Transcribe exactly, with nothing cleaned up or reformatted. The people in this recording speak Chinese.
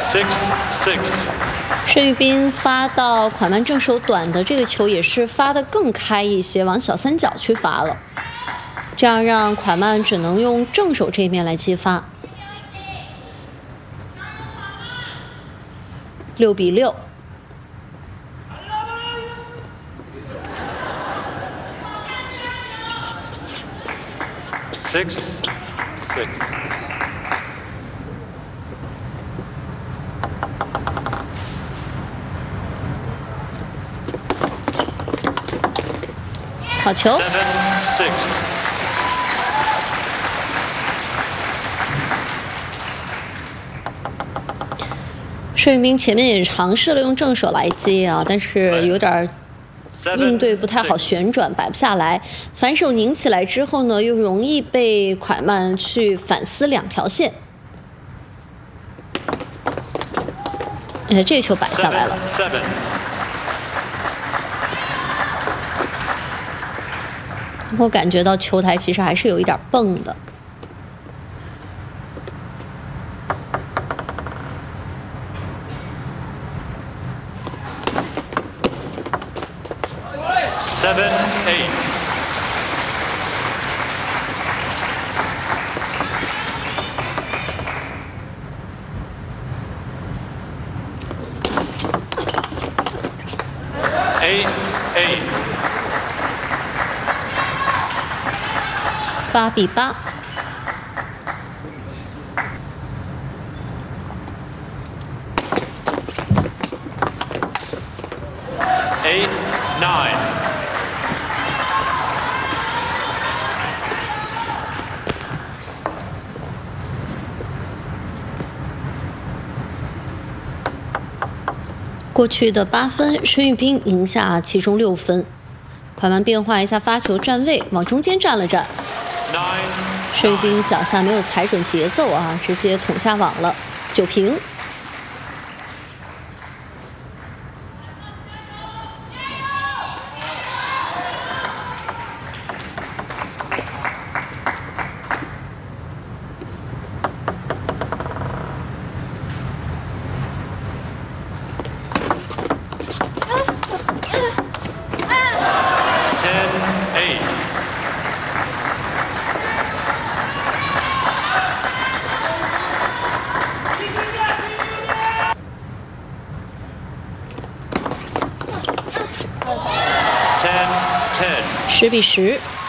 Six six。 申玉斌发到蒯曼正手短的这个球也是发得更开一些，往小三角去发了，这样让蒯曼只能用正手这一面来接发。六比六。 Six six。 好球。 Seven six。 申玉斌前面也尝试了用正手来接啊，但是有点应对不太好，旋转摆不下来。反手拧起来之后呢，又容易被蒯曼去反撕两条线。哎，这球摆下来了。我感觉到球台其实还是有一点蹦的。 Seven eight。Eight eight。 八比八。 Eight nine。 过去的八分，申玉斌赢下其中六分。蒯曼变化一下发球站位，往中间站了站。申玉斌脚下没有踩准节奏啊，直接捅下网了，九平。十比十。